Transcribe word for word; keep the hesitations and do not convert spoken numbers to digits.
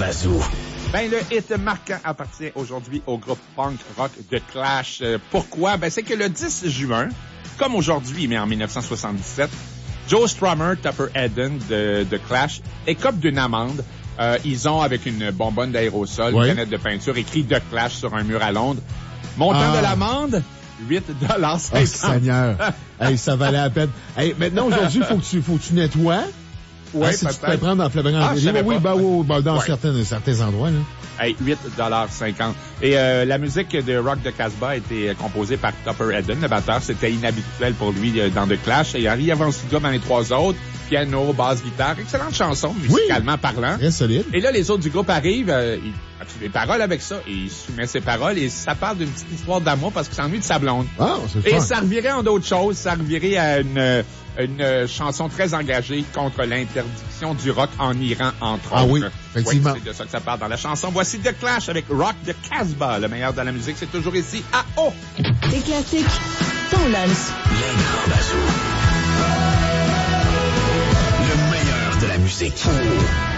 Bazou. Ben, le hit marquant appartient aujourd'hui au groupe punk rock The Clash. Euh, pourquoi? Ben, c'est que le dix juin, comme aujourd'hui, mais en dix-neuf cent soixante-dix-sept, Joe Strummer, Tupper Eden de The Clash écope d'une amende. Euh, ils ont, avec une bonbonne d'aérosol, oui. une canette de peinture, écrit The Clash sur un mur à Londres. Montant ah. de l'amende, huit dollars cinquante. Oh, Seigneur. Hey, ça valait la peine. Hey, maintenant, aujourd'hui, faut que tu, faut que tu nettoies. Oui, ah, si tu te fais prendre en flagrant ah, délit. Oui, ben, oui, ben, dans ouais. certains, certains endroits, là. Hey, huit dollars cinquante. Et euh, la musique de Rock de Casbah a été composée par Tupper Eden, le batteur. C'était inhabituel pour lui euh, dans The Clash. Et Harry Avansiga dans les trois autres. Piano, basse, guitare. Excellente chanson, musicalement oui, parlant. Très solide. Et là, les autres du groupe arrivent. Euh, il a des paroles avec ça. Et il soumet ses paroles. Et ça parle d'une petite histoire d'amour parce qu'il s'ennuie de sa blonde. Ah, c'est Et fun. ça revirait en d'autres choses. Ça revirait à une... une chanson très engagée contre l'interdiction du rock en Iran, entre ah autres. oui, effectivement. Oui, c'est de ça que ça parle dans la chanson. Voici The Clash avec Rock de Casbah. Le meilleur de la musique, c'est toujours ici à O. Des classiques, ton lance. Les grands bazous. Le meilleur de la musique.